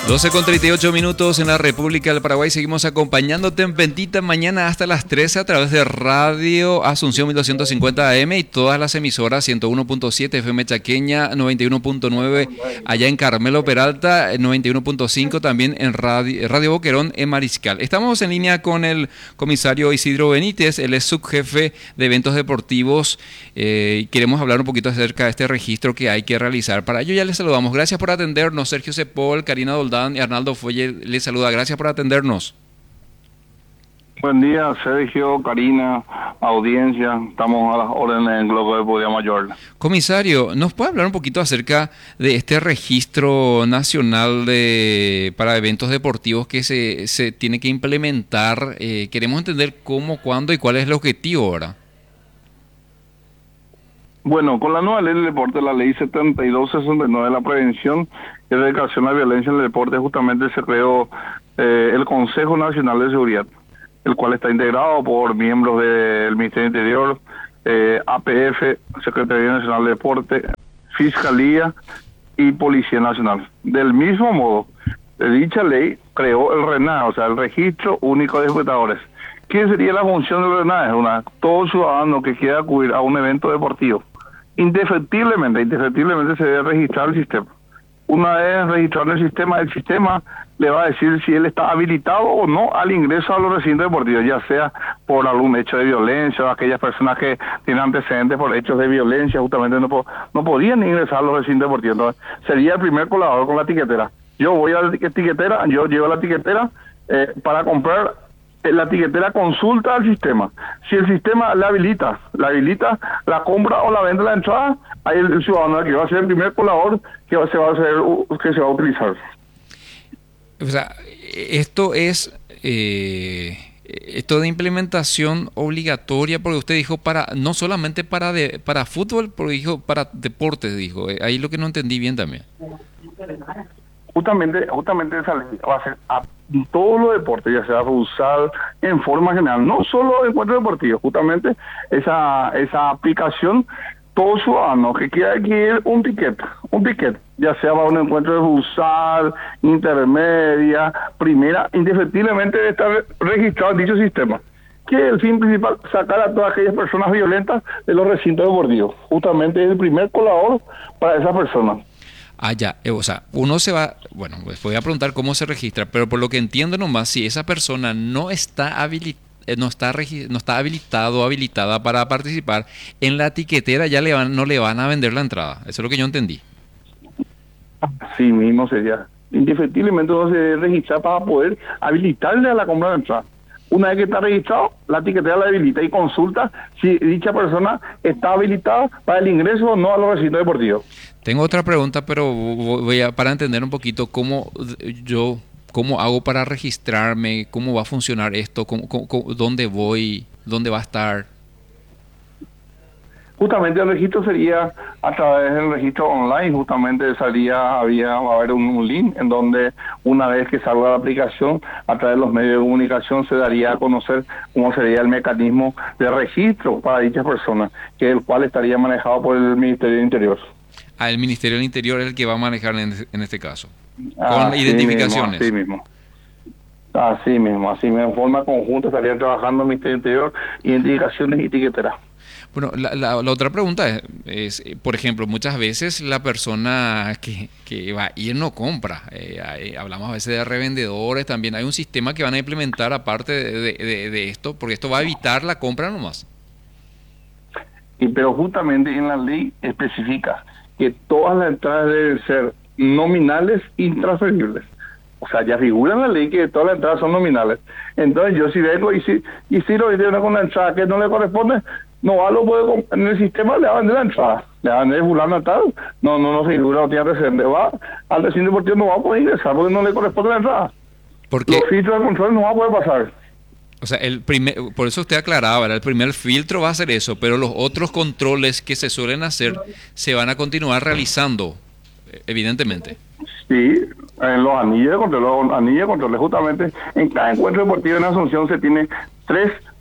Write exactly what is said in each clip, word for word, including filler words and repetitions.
doce con treinta y ocho minutos en la República del Paraguay. Seguimos acompañándote en Pentita mañana hasta las trece a través de Radio Asunción mil doscientos cincuenta A M y todas las emisoras ciento uno punto siete F M Chaqueña, noventa y uno punto nueve allá en Carmelo Peralta, noventa y uno punto cinco también en Radio, Radio Boquerón en Mariscal. Estamos en línea con el comisario Isidro Benítez, él es subjefe de eventos deportivos eh, y queremos hablar un poquito acerca de este registro que hay que realizar. Para ello ya les saludamos. Gracias por atendernos, Sergio Cepol, Karina Doldán y Arnaldo Fuelle les saluda. Gracias por atendernos. Buen día, Sergio, Karina, audiencia. Estamos a las órdenes en Globo de Podía Mayor. Comisario, ¿nos puede hablar un poquito acerca de este registro nacional de para eventos deportivos que se, se tiene que implementar? Eh, queremos entender cómo, cuándo y cuál es el objetivo ahora. Bueno, con la nueva ley del deporte, la ley setenta y dos sesenta y nueve de la prevención y erradicación de la violencia en el deporte, justamente se creó eh, el Consejo Nacional de Seguridad, el cual está integrado por miembros del Ministerio del Interior, eh, A P F, Secretaría Nacional de Deporte, Fiscalía y Policía Nacional. Del mismo modo, dicha ley creó el RENADE, o sea, el Registro Único de Espectadores. ¿Qué sería la función del RENADE? Una, todo ciudadano que quiera acudir a un evento deportivo, indefectiblemente, indefectiblemente se debe registrar el sistema. Una vez registrado en el sistema, el sistema le va a decir si él está habilitado o no al ingreso a los recintos deportivos, ya sea por algún hecho de violencia, o aquellas personas que tienen antecedentes por hechos de violencia, justamente no, po no podían ingresar a los recintos deportivos. Entonces, sería el primer colaborador con la tiquetera. Yo voy a la tiquetera, yo llevo la tiquetera eh, para comprar. La tiquetera consulta al sistema. Si el sistema la habilita, la habilita la compra o la venta de la entrada, ahí el, el ciudadano que va a ser el primer colaborador que va, se va a hacer, que se va a utilizar. O sea, esto es eh, esto de implementación obligatoria, porque usted dijo para no solamente para de, para fútbol, porque dijo para deportes, dijo. Ahí lo que no entendí bien también. Justamente, justamente esa ley va a ser a todos los deportes, ya sea futsal, en forma general, no solo encuentros deportivos, justamente esa esa aplicación, todo ciudadano que quiera adquirir un ticket, un ticket, ya sea para un encuentro de futsal, intermedia, primera, indefectiblemente debe estar registrado en dicho sistema. Que es el fin principal, sacar a todas aquellas personas violentas de los recintos deportivos. Justamente es el primer colaborador para esas personas. Ah, ya, eh, o sea, uno se va, bueno, pues voy a preguntar cómo se registra, pero por lo que entiendo nomás, si esa persona no está habilitada, no está no está habilitado o habilitada para participar, en la tiquetera ya le van, no le van a vender la entrada. Eso es lo que yo entendí. Así mismo sería. Indefectiblemente uno se debe registrar para poder habilitarle a la compra de entrada. Una vez que está registrado, la tiquetera la habilita y consulta si dicha persona está habilitada para el ingreso o no a los recintos deportivos. Tengo otra pregunta, pero voy a, para entender un poquito cómo yo, cómo hago para registrarme, cómo va a funcionar esto, cómo, cómo, dónde voy, dónde va a estar. Justamente el registro sería a través del registro online, justamente salía, había, va a haber un, un link en donde una vez que salga la aplicación, a través de los medios de comunicación se daría a conocer cómo sería el mecanismo de registro para dichas personas, que el cual estaría manejado por el Ministerio del Interior. Ah, el Ministerio del Interior es el que va a manejar en, en este caso, con así identificaciones. Mismo, así mismo. Así mismo, así mismo, en forma conjunta estarían trabajando el Ministerio del Interior, identificaciones y tiqueteras. Bueno, la, la, la otra pregunta es, es, por ejemplo, muchas veces la persona que, que va a ir no compra. Eh, eh, hablamos a veces de revendedores, también hay un sistema que van a implementar aparte de, de, de esto, porque esto va a evitar la compra nomás. Y pero justamente en la ley especifica que todas las entradas deben ser nominales e intransferibles. O sea, ya figura en la ley que todas las entradas son nominales. Entonces yo si vengo y si, y si lo hicieron con la entrada que no le corresponde, no va, lo puede, en el sistema le van a vender la entrada, le van a vender fulano tal, no, no, no figura, no tiene antecedente, va al recinto deportivo, no va a poder ingresar porque no le corresponde la entrada. Porque los filtros de control no va a poder pasar. O sea, el primer, por eso usted aclaraba, ¿verdad? El primer filtro va a ser eso, pero los otros controles que se suelen hacer se van a continuar realizando, evidentemente. Sí, en los anillos de control, los anillos de control, justamente en cada encuentro deportivo en Asunción se tiene tres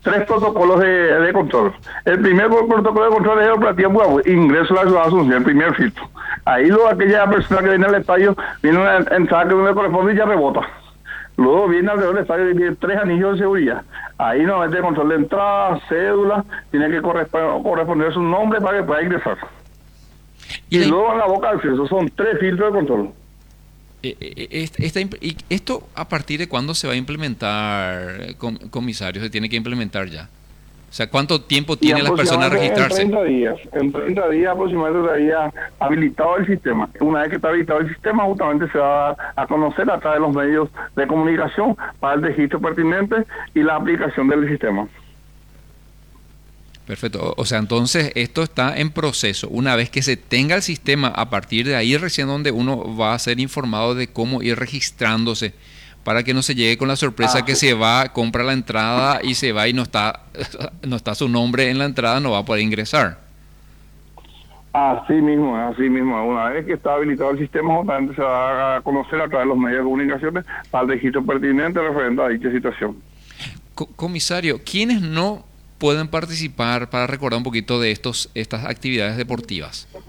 tres protocolos de, de control. El primer protocolo de control es el operativo Buabú, ingreso a la ciudad de Asunción, el primer filtro. Ahí luego aquella persona que viene al estadio, viene a entrar que no le corresponde y ya rebota. Luego viene alrededor del estadio y tiene tres anillos de seguridad. Ahí nuevamente el control de entrada, cédula, tiene que corresp- corresponder su nombre para que pueda ingresar. Y, y luego en la boca del acceso son tres filtros de control. Esta, y ¿Esto a partir de cuándo se va a implementar, comisario? ¿Se tiene que implementar ya? O sea, ¿cuánto tiempo tienen las personas a registrarse? En treinta días, en treinta días aproximadamente estaría habilitado el sistema. Una vez que está habilitado el sistema, justamente se va a conocer a través de los medios de comunicación para el registro pertinente y la aplicación del sistema. Perfecto. O sea, entonces esto está en proceso. Una vez que se tenga el sistema, a partir de ahí recién donde uno va a ser informado de cómo ir registrándose para que no se llegue con la sorpresa ah, que sí. se va, compra la entrada y se va y no está no está su nombre en la entrada, no va a poder ingresar. Así mismo, así mismo. Una vez que está habilitado el sistema, justamente se va a conocer a través de los medios de comunicaciones para el registro pertinente referente a dicha situación. Co- comisario, ¿quiénes no pueden participar para recordar un poquito de estos estas actividades deportivas?